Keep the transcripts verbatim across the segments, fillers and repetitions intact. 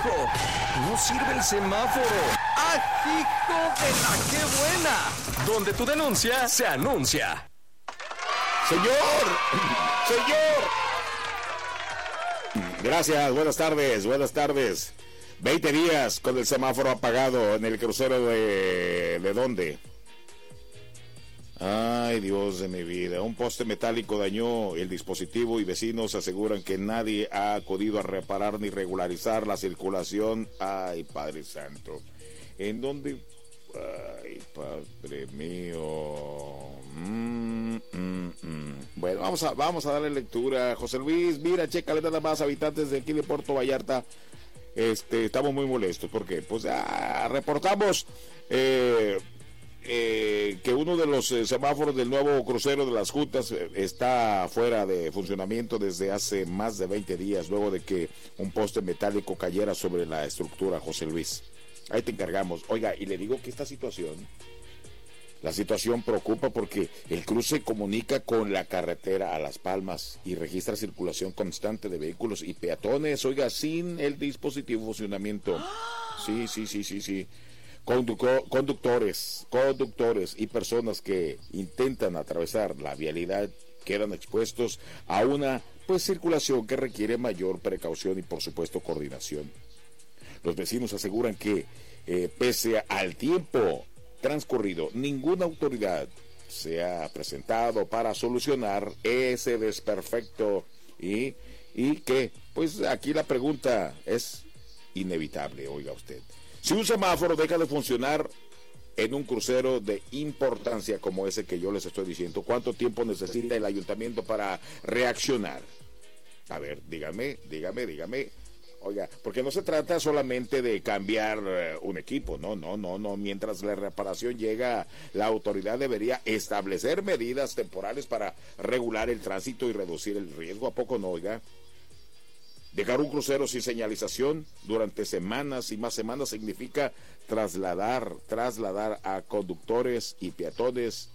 ¡Hijo! ¡No sirve el semáforo! ¡Ah, hijo de la qué buena! Donde tu denuncia se anuncia. ¡Señor! ¡Señor! Gracias, buenas tardes, buenas tardes. veinte días con el semáforo apagado en el crucero de... ¿De dónde? Ay, Dios de mi vida. Un poste metálico dañó el dispositivo y vecinos aseguran que nadie ha acudido a reparar ni regularizar la circulación. Ay, Padre Santo. ¿En dónde? Ay, Padre mío. Mm, mm, mm. Bueno, vamos a, vamos a darle lectura. José Luis, mira, chécale nada más, habitantes de aquí de Puerto Vallarta. Este, estamos muy molestos porque, pues, ah, reportamos eh, eh, que uno de los eh, semáforos del nuevo crucero de las Juntas eh, está fuera de funcionamiento desde hace más de veinte días, luego de que un poste metálico cayera sobre la estructura, José Luis. Ahí te encargamos. Oiga, y le digo que esta situación, la situación preocupa porque el cruce comunica con la carretera a Las Palmas y registra circulación constante de vehículos y peatones, oiga, sin el dispositivo de funcionamiento. Sí, sí, sí, sí, sí. Conduco, conductores, conductores y personas que intentan atravesar la vialidad quedan expuestos a una pues circulación que requiere mayor precaución y por supuesto coordinación. Los vecinos aseguran que eh, pese al tiempo transcurrido, ninguna autoridad se ha presentado para solucionar ese desperfecto y, y que, pues aquí la pregunta es inevitable, oiga usted. Si un semáforo deja de funcionar en un crucero de importancia como ese que yo les estoy diciendo, ¿cuánto tiempo necesita el ayuntamiento para reaccionar? A ver, dígame, dígame, dígame. Oiga, porque no se trata solamente de cambiar uh, un equipo, no, no, no, no. Mientras la reparación llega, la autoridad debería establecer medidas temporales para regular el tránsito y reducir el riesgo. ¿A poco no, oiga? Dejar un crucero sin señalización durante semanas y más semanas significa trasladar, trasladar a conductores y peatones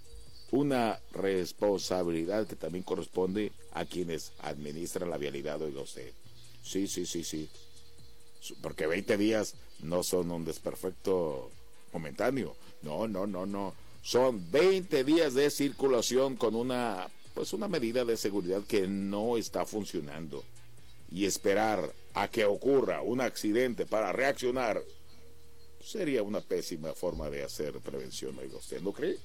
una responsabilidad que también corresponde a quienes administran la vialidad, oiga usted. Sí, sí, sí, sí. Porque veinte días no son un desperfecto momentáneo. No, no, no, no. Son veinte días de circulación con una, pues una medida de seguridad que no está funcionando. Y esperar a que ocurra un accidente para reaccionar sería una pésima forma de hacer prevención, oiga usted, ¿no cree?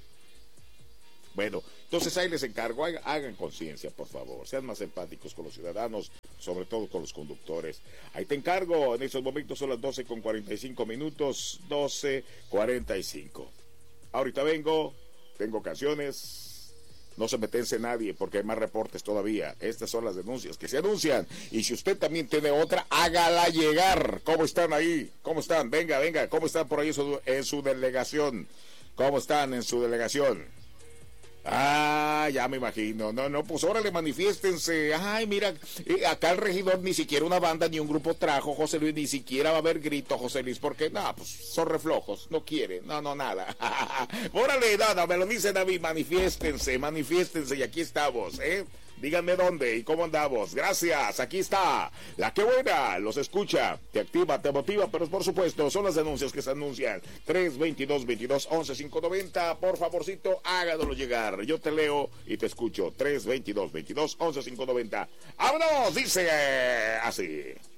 Bueno, entonces ahí les encargo, hagan, hagan conciencia, por favor, sean más empáticos con los ciudadanos, sobre todo con los conductores. Ahí te encargo, en estos momentos son las doce con cuarenta y cinco minutos, doce cuarenta y cinco. Ahorita vengo, tengo canciones, no se me tense nadie porque hay más reportes todavía. Estas son las denuncias que se anuncian. Y si usted también tiene otra, hágala llegar. ¿Cómo están ahí? ¿Cómo están? Venga, venga, ¿cómo están por ahí en su, en su delegación? ¿Cómo están en su delegación? Ah, ya me imagino. No, no, pues órale, manifiéstense. Ay, mira, eh, acá el regidor ni siquiera una banda ni un grupo trajo, José Luis, ni siquiera va a haber grito, José Luis, porque, no, pues son reflojos, no quieren, no, no, nada. Órale, nada, me lo dice David, manifiéstense, manifiéstense, y aquí estamos, ¿eh? Díganme dónde y cómo andamos. Gracias, aquí está la que buena, los escucha, te activa, te motiva, pero por supuesto son las denuncias que se anuncian. Tres veintidós veintidós once cinco noventa, por favorcito háganlo llegar, yo te leo y te escucho. Tres veintidós veintidós once cinco noventa. ¡Vámonos! Dice así.